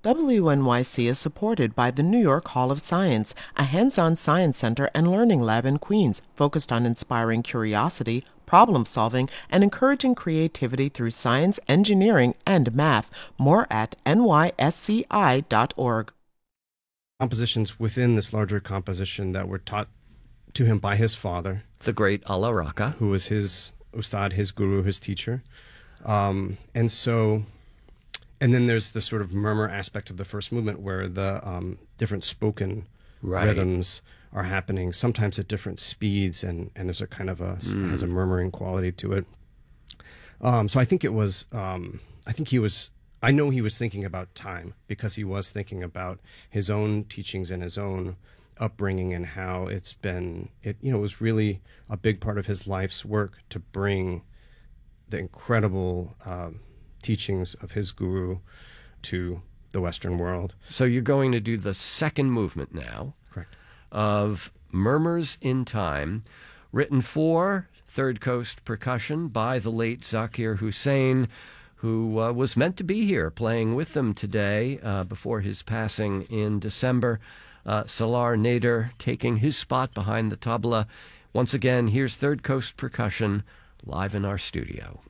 WNYC is supported by the New York Hall of Science, a hands-on science center and learning lab in Queens focused on inspiring curiosity, problem solving, and encouraging creativity through science, engineering, and math. More at nysci.org. Compositions within this larger composition that were taught to him by his father, the great Allah Raka, who was his ustad, his guru, his teacher. And then there's the sort of murmur aspect of the first movement where the different spoken rhythms are happening, sometimes at different speeds, and there's a kind of has a murmuring quality to it. So I think it was, I know he was thinking about time, because he was thinking about his own teachings and his own upbringing and how it was really a big part of his life's work to bring the incredible teachings of his guru to the Western world. So you're going to do the second movement now. Correct. Of Murmurs in Time, written for Third Coast Percussion by the late Zakir Hussain, who was meant to be here playing with them today before his passing in December. Salar Nader taking his spot behind the tabla. Once again, here's Third Coast Percussion live in our studio.